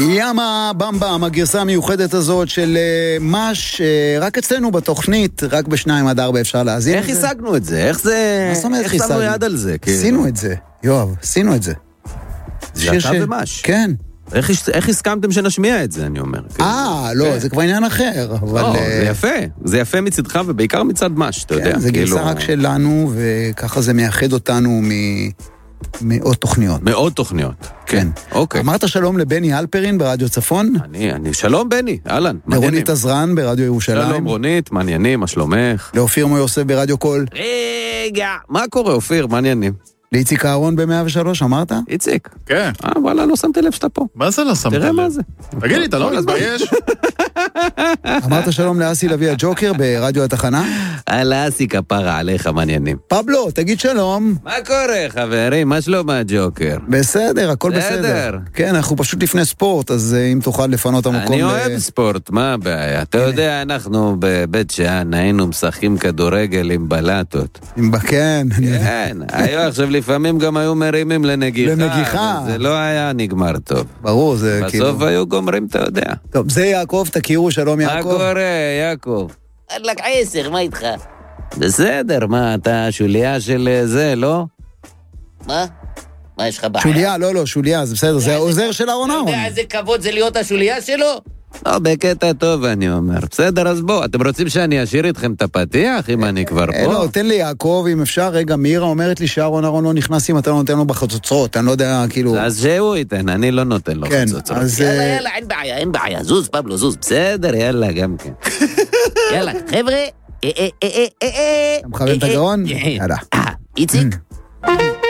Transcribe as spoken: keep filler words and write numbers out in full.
ימה במבם, הגרסה המיוחדת הזאת של מש, רק אצלנו בתוכנית, רק בשניים עד ארבע אפשר להזין את זה. איך השגנו את זה? איך זה... מה זאת אומרת איך שמנו יד על זה? עשינו את זה, יואב, עשינו את זה. זה אתה ומש. כן. איך הסכמתם שנשמיע את זה, אני אומר? אה, לא, זה כבר עניין אחר. לא, זה יפה. זה יפה מצדך, ובעיקר מצד מש, אתה יודע. זה גרסה רק שלנו, וככה זה מייחד אותנו מאות תוכניות. מאות תוכניות. כן. אוקיי. אמרת שלום לבני אלפרין ברדיו צפון? אני, אני, שלום בני, אהלן. לרונית עזרן ברדיו ירושלים. שלום רונית, מעניינים, מה שלומך? לאופיר מויוסף ברדיו קול. רגע, מה קורה אופיר, מעניינים? לאיציק אהרון ב-מאה ושלוש, אמרת? איציק. כן. אה, וואלה, לא שמתי לב שאתה פה. מה זה לא שמתי לב? תראה מה זה. תגיד לי, אתה לא מתבייש? אמרת שלום לאסי לוי הג'וקר ברדיו התחנה? על אסי כפרה עליך, מעניינים. פבלו, תגיד שלום. מה קורה, חברים? מה שלום הג'וקר? בסדר, הכל בסדר. בסדר. כן, אנחנו פשוט לפני ספורט, אז אם תוכל לפנות המקום... אני אוהב ספורט, מה הבעיה? אתה יודע, אנחנו בבית שאן היינו משחקים כדורגל עם בלטות. עם בקן. כן, היו עכשיו לפעמים גם היו מרימים לנגיחה. לנגיחה. זה לא היה נגמר טוב. ברור, זה כאילו... בסוף היו גומרים, אתה יודע. טוב, זה יעקב, תכירו, שלום יעקב. מה קורה, יעקב? אלק עשר, מה איתך? בסדר, מה, אתה שוליה של זה, לא? מה? מה יש לך בעיה? שוליה, לא, לא, שוליה, זה בסדר, זה העוזר של אהרון אהרון. אתה יודע איזה כבוד זה להיות השוליה שלו? לא, בקטע טוב אני אומר. בסדר, אז בוא, אתם רוצים שאני אשאיר איתכם את הפתיח, אם אני כבר פה? לא, תן לי יעקב, אם אפשר, רגע, מירה אומרת לי שאהרון אהרון לא נכנס אם אתה לא נותן לו בחצוצרות, אני לא יודע, כאילו... אז שהוא ייתן, אני לא נותן לו חצוצרות. כן, אז... יאללה, יאללה, אין בעיה, אין בעיה, זוז, פבלו, זוז. בסדר, יאללה, גם כן. יאללה, חבר'ה, אה, אה, אה, אה, אה, אתה מכוון את הגאון? יאללה. איציק?